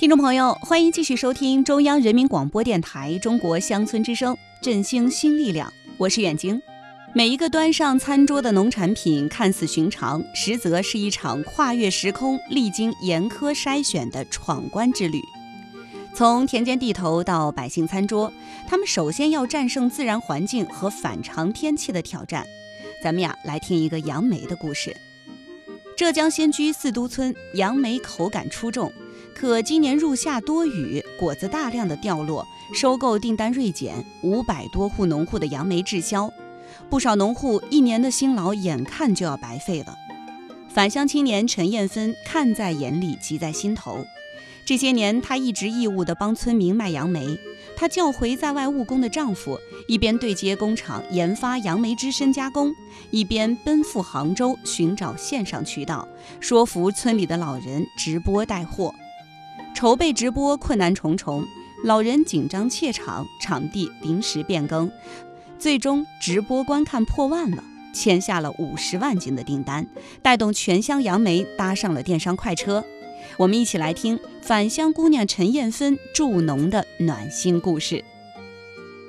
听众朋友，欢迎继续收听中央人民广播电台中国乡村之声，振兴新力量，我是远晶。每一个端上餐桌的农产品看似寻常，实则是一场跨越时空、历经严苛筛选的闯关之旅。从田间地头到百姓餐桌，他们首先要战胜自然环境和反常天气的挑战。咱们来听一个杨梅的故事。浙江仙居四都村杨梅口感出众，可今年入夏多雨，果子大量的掉落，收购订单锐减，500多户农户的杨梅滞销，不少农户1年的辛劳眼看就要白费了。返乡青年陈艳芬看在眼里，急在心头。这些年，她一直义务地帮村民卖杨梅。她叫回在外务工的丈夫，一边对接工厂研发杨梅汁深加工，一边奔赴杭州寻找线上渠道，说服村里的老人直播带货。筹备直播困难重重，老人紧张怯场，场地临时变更，最终直播观看破万了，签下了50万斤的订单，带动全乡杨梅搭上了电商快车。我们一起来听返乡姑娘陈艳芬助农的暖心故事。